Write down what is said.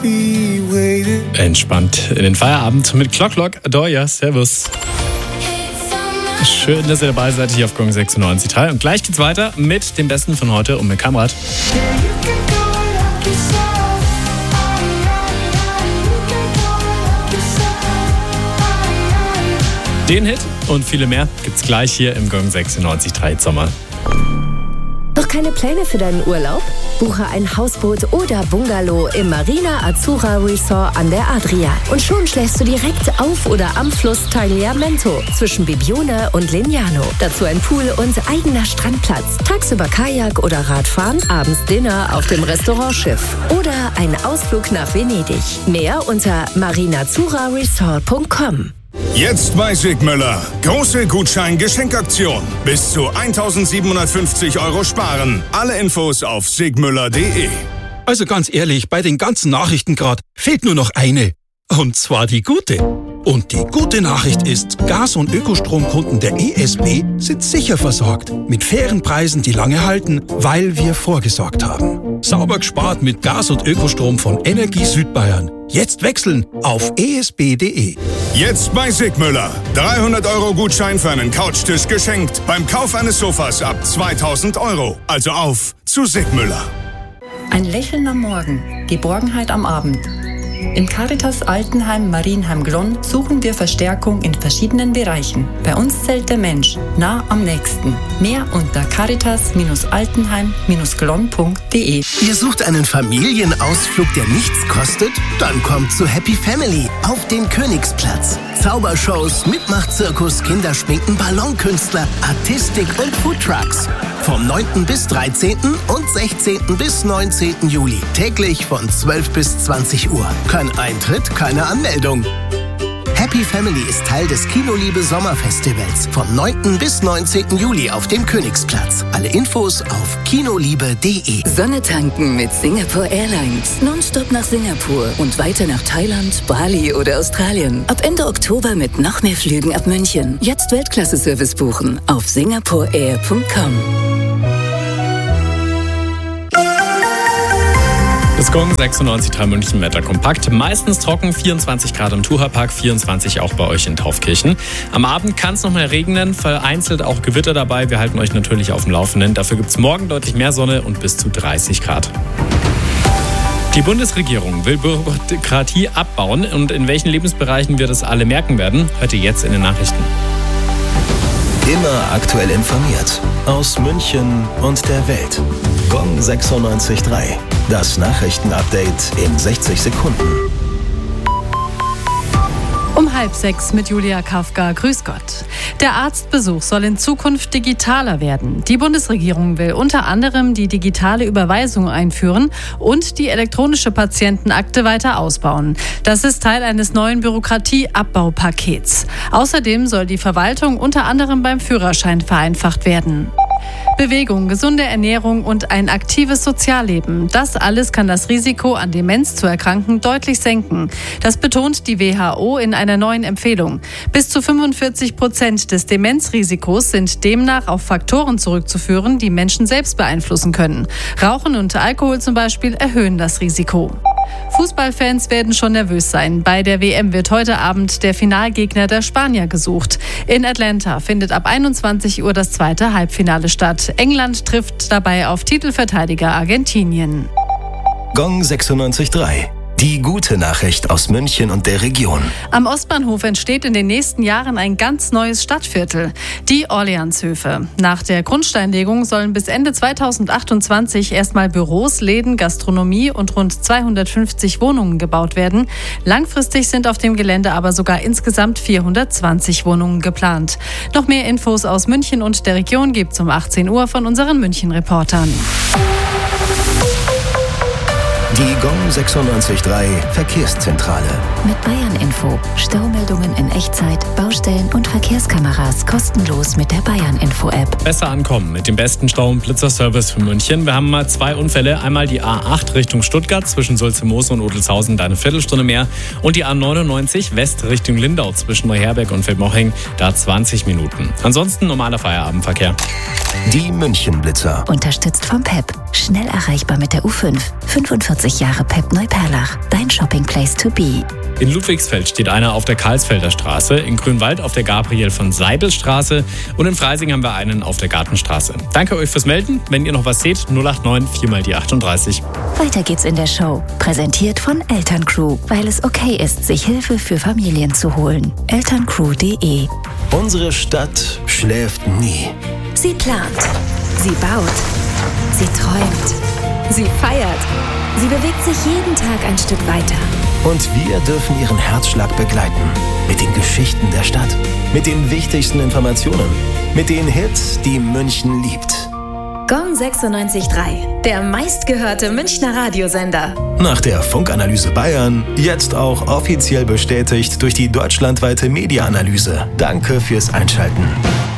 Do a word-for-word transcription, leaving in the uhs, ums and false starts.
Entspannt in den Feierabend mit Clock Clock. Doja, servus. Schön, dass ihr dabei seid hier auf Gong sechsundneunzig Komma drei. Und gleich geht's weiter mit dem Besten von heute und mit Kamrat. Den Hit und viele mehr gibt's gleich hier im Gong sechsundneunzig Komma drei Sommer. Noch keine Pläne für deinen Urlaub? Buche ein Hausboot oder Bungalow im Marina Azzurra Resort an der Adria. Und schon schläfst du direkt auf oder am Fluss Tagliamento zwischen Bibione und Lignano. Dazu ein Pool und eigener Strandplatz. Tagsüber Kajak oder Radfahren, abends Dinner auf dem Restaurantschiff. Oder ein Ausflug nach Venedig. Mehr unter marinazzurra resort punkt com. Jetzt bei Sigmüller. Große Gutschein-Geschenkaktion. Bis zu eintausendsiebenhundertfünfzig Euro sparen. Alle Infos auf sigmüller punkt de. Also ganz ehrlich, bei den ganzen Nachrichten gerade fehlt nur noch eine. Und zwar die gute. Und die gute Nachricht ist, Gas- und Ökostromkunden der E S B sind sicher versorgt. Mit fairen Preisen, die lange halten, weil wir vorgesorgt haben. Sauber gespart mit Gas- und Ökostrom von Energie Südbayern. Jetzt wechseln auf e s b punkt de. Jetzt bei Sigmüller. dreihundert Euro Gutschein für einen Couchtisch geschenkt. Beim Kauf eines Sofas ab zweitausend Euro. Also auf zu Sigmüller. Ein Lächeln am Morgen, Geborgenheit am Abend. Im Caritas Altenheim Marienheim Glonn suchen wir Verstärkung in verschiedenen Bereichen. Bei uns zählt der Mensch, nah am nächsten. Mehr unter caritas altenheim glonn punkt de. Ihr sucht einen Familienausflug, der nichts kostet? Dann kommt zu Happy Family auf den Königsplatz. Zaubershows, Mitmachzirkus, Kinderschminken, Ballonkünstler, Artistik und Foodtrucks. Vom neunten bis dreizehnten und sechzehnten bis neunzehnten Juli. Täglich von zwölf bis zwanzig Uhr. Kein Eintritt, keine Anmeldung. Happy Family ist Teil des Kinoliebe Sommerfestivals vom neunten bis neunzehnten Juli auf dem Königsplatz. Alle Infos auf kinoliebe punkt de. Sonne tanken mit Singapore Airlines. Nonstop nach Singapur und weiter nach Thailand, Bali oder Australien. Ab Ende Oktober mit noch mehr Flügen ab München. Jetzt Weltklasse-Service buchen auf singapore air punkt com. Das Gong sechsundneunzig Komma drei München Wetter kompakt. Meistens trocken, vierundzwanzig Grad im Tucherpark, vierundzwanzig auch bei euch in Taufkirchen. Am Abend kann es noch mal regnen, vereinzelt auch Gewitter dabei. Wir halten euch natürlich auf dem Laufenden. Dafür gibt es morgen deutlich mehr Sonne und bis zu dreißig Grad. Die Bundesregierung will Bürokratie abbauen und in welchen Lebensbereichen wir das alle merken werden, hört ihr jetzt in den Nachrichten. Immer aktuell informiert. Aus München und der Welt. Gong sechsundneunzig Komma drei. Das Nachrichtenupdate in sechzig Sekunden. Um halb sechs mit Julia Kafka. Grüß Gott. Der Arztbesuch soll in Zukunft digitaler werden. Die Bundesregierung will unter anderem die digitale Überweisung einführen und die elektronische Patientenakte weiter ausbauen. Das ist Teil eines neuen Bürokratieabbaupakets. Außerdem soll die Verwaltung unter anderem beim Führerschein vereinfacht werden. Bewegung, gesunde Ernährung und ein aktives Sozialleben. Das alles kann das Risiko, an Demenz zu erkranken, deutlich senken. Das betont die W H O in einer neuen Empfehlung. Bis zu fünfundvierzig Prozent des Demenzrisikos sind demnach auf Faktoren zurückzuführen, die Menschen selbst beeinflussen können. Rauchen und Alkohol zum Beispiel erhöhen das Risiko. Fußballfans werden schon nervös sein. Bei der W M wird heute Abend der Finalgegner der Spanier gesucht. In Atlanta findet ab einundzwanzig Uhr das zweite Halbfinale statt. England trifft dabei auf Titelverteidiger Argentinien. Gong sechsundneunzig Komma drei. Die gute Nachricht aus München und der Region. Am Ostbahnhof entsteht in den nächsten Jahren ein ganz neues Stadtviertel, die Orleanshöfe. Nach der Grundsteinlegung sollen bis Ende zweitausendachtundzwanzig erstmal Büros, Läden, Gastronomie und rund zweihundertfünfzig Wohnungen gebaut werden. Langfristig sind auf dem Gelände aber sogar insgesamt vierhundertzwanzig Wohnungen geplant. Noch mehr Infos aus München und der Region gibt's um achtzehn Uhr von unseren München-Reportern. Die Gong sechsundneunzig Komma drei Verkehrszentrale. Mit Bayern Info. Staumeldungen in Echtzeit, Baustellen und Verkehrskameras kostenlos mit der Bayern Info App. Besser ankommen mit dem besten Stau- und Blitzerservice für München. Wir haben mal zwei Unfälle. Einmal die A acht Richtung Stuttgart zwischen Sulzemose und Odelshausen, da eine Viertelstunde mehr. Und die A neunundneunzig West Richtung Lindau zwischen Neuherberg und Feldmoching, da zwanzig Minuten. Ansonsten normaler Feierabendverkehr. Die München Blitzer. Unterstützt vom P E P. Schnell erreichbar mit der U fünf. fünfundvierzig fünfundvierzig Jahre Pep Neuperlach. Dein Shopping Place to be. In Ludwigsfeld steht einer auf der Karlsfelder Straße, in Grünwald auf der Gabriel von Seidel Straße und in Freising haben wir einen auf der Gartenstraße. Danke euch fürs Melden. Wenn ihr noch was seht, null acht neun vier mal die achtunddreißig. Weiter geht's in der Show. Präsentiert von Elterncrew, weil es okay ist, sich Hilfe für Familien zu holen. elterncrew punkt de. Unsere Stadt schläft nie. Sie plant. Sie baut. Sie träumt. Sie feiert. Sie bewegt sich jeden Tag ein Stück weiter. Und wir dürfen ihren Herzschlag begleiten. Mit den Geschichten der Stadt. Mit den wichtigsten Informationen. Mit den Hits, die München liebt. Gong sechsundneunzig Komma drei. Der meistgehörte Münchner Radiosender. Nach der Funkanalyse Bayern, jetzt auch offiziell bestätigt durch die deutschlandweite Media-Analyse. Danke fürs Einschalten.